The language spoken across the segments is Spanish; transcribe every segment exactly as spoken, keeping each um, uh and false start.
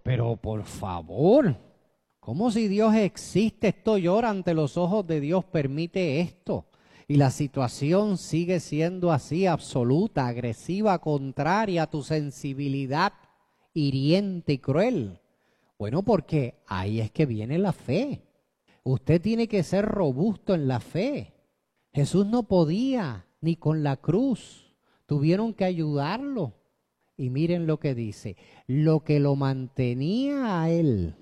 Pero por favor, ¿cómo si Dios existe? Esto llora ante los ojos de Dios, permite esto. Y la situación sigue siendo así, absoluta, agresiva, contraria a tu sensibilidad, hiriente y cruel. Bueno, porque ahí es que viene la fe. Usted tiene que ser robusto en la fe. Jesús no podía, ni con la cruz. Tuvieron que ayudarlo. Y miren lo que dice. Lo que lo mantenía a él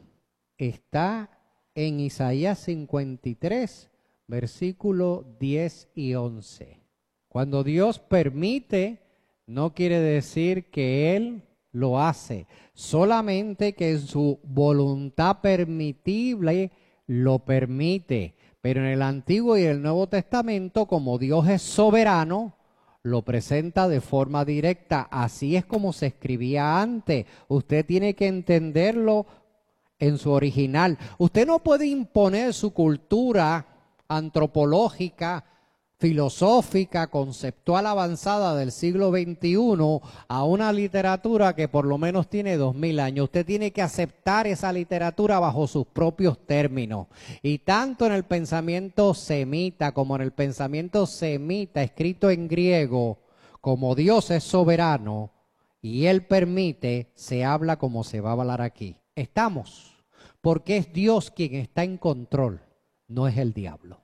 está en Isaías cincuenta y tres, versículos diez y once. Cuando Dios permite, no quiere decir que Él lo hace. Solamente que en su voluntad permitible lo permite. Pero en el Antiguo y el Nuevo Testamento, como Dios es soberano, lo presenta de forma directa. Así es como se escribía antes. Usted tiene que entenderlo en su original. Usted no puede imponer su cultura antropológica, filosófica, conceptual avanzada del siglo veintiuno a una literatura que por lo menos tiene dos mil años. Usted tiene que aceptar esa literatura bajo sus propios términos. Y tanto en el pensamiento semita como en el pensamiento semita escrito en griego, como Dios es soberano y Él permite, se habla como se va a hablar aquí. Estamos, porque es Dios quien está en control, no es el diablo.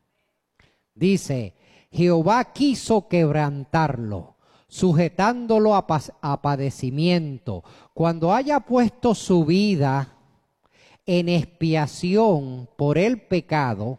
Dice, Jehová quiso quebrantarlo, sujetándolo a, a padecimiento. Cuando haya puesto su vida en expiación por el pecado,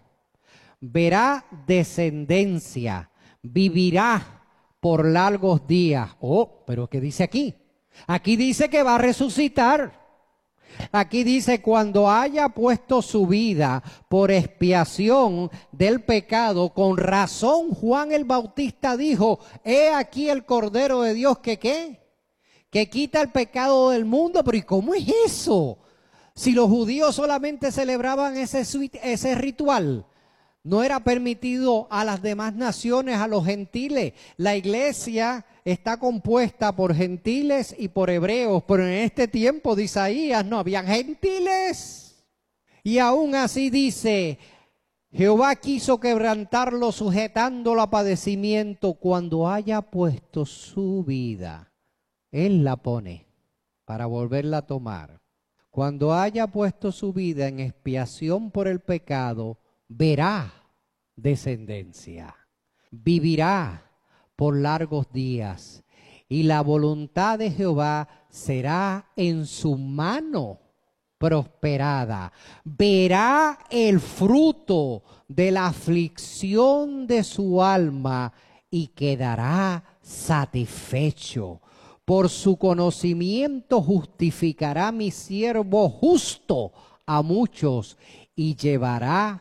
verá descendencia, vivirá por largos días. Oh, pero ¿qué dice aquí? Aquí dice que va a resucitar. Aquí dice, cuando haya puesto su vida por expiación del pecado, con razón Juan el Bautista dijo, he aquí el Cordero de Dios que ¿qué? Que quita el pecado del mundo. Pero ¿y cómo es eso? Si los judíos solamente celebraban ese, ese ritual, no era permitido a las demás naciones, a los gentiles. La iglesia está compuesta por gentiles y por hebreos, pero en este tiempo de Isaías no habían gentiles. Y aún así dice, Jehová quiso quebrantarlo sujetándolo a padecimiento. Cuando haya puesto su vida, Él la pone para volverla a tomar. Cuando haya puesto su vida en expiación por el pecado, verá descendencia, vivirá por largos días, y la voluntad de Jehová será en su mano prosperada. Verá el fruto de la aflicción de su alma y quedará satisfecho. Por su conocimiento justificará mi siervo justo a muchos y llevará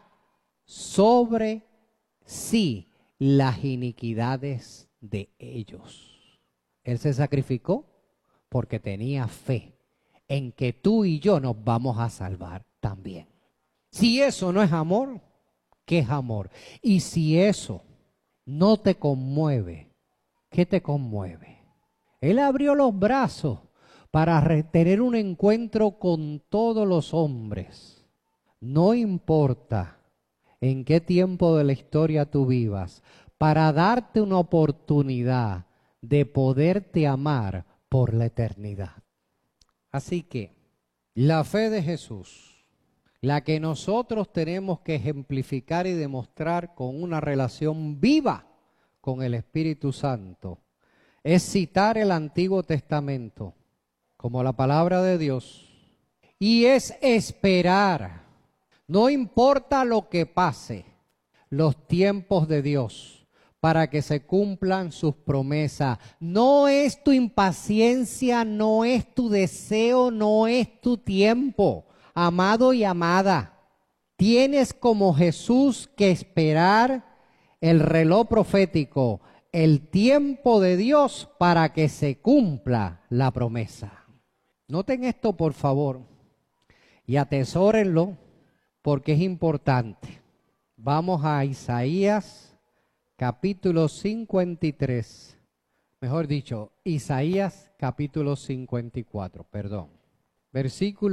sobre sí las iniquidades de ellos. Él se sacrificó porque tenía fe en que tú y yo nos vamos a salvar también. Si eso no es amor, ¿qué es amor? Y si eso no te conmueve, ¿qué te conmueve? Él abrió los brazos para tener un encuentro con todos los hombres. No importa en qué tiempo de la historia tú vivas, para darte una oportunidad de poderte amar por la eternidad. Así que la fe de Jesús, la que nosotros tenemos que ejemplificar y demostrar con una relación viva con el Espíritu Santo, es citar el Antiguo Testamento como la palabra de Dios y es esperar. No importa lo que pase, los tiempos de Dios para que se cumplan sus promesas. No es tu impaciencia, no es tu deseo, no es tu tiempo, amado y amada. Tienes como Jesús que esperar el reloj profético, el tiempo de Dios para que se cumpla la promesa. Noten esto, por favor, y atesórenlo, porque es importante. Vamos a Isaías capítulo cincuenta y tres. Mejor dicho, Isaías capítulo cincuenta y cuatro, perdón. Versículo